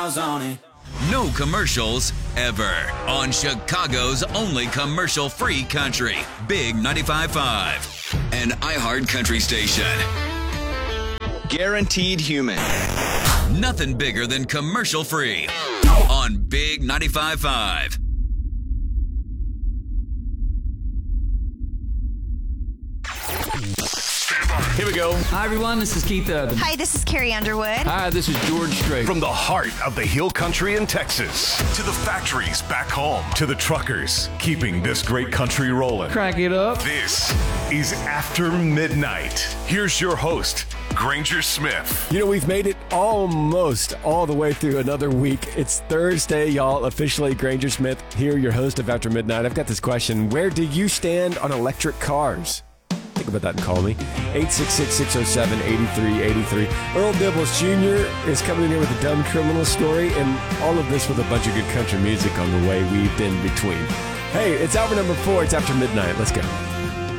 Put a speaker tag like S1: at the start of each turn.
S1: miles on it.
S2: No commercials ever on Chicago's only commercial-free country, Big 95.5, an iHeart country station.
S3: Guaranteed human.
S2: Nothing bigger than commercial-free on Big 95.5.
S4: Here we go.
S5: Hi, everyone. This is Keith Urban.
S6: Hi, this is Carrie Underwood.
S5: Hi, this is George Strait.
S4: From the heart of the Hill Country in Texas to the factories back home to the truckers keeping this great country rolling.
S5: Crank it up.
S4: This is After Midnight. Here's your host, Granger Smith.
S7: You know, we've made it almost all the way through another week. It's Thursday, y'all. Officially, Granger Smith here, your host of After Midnight. I've got this question. Where do you stand on electric cars? Think about that and call me. 866-607-8383. Earl Dibbles Jr. is coming in here with a dumb criminal story, and all of this with a bunch of good country music on the way we've been between. Hey, it's hour number 4. It's After Midnight. Let's go.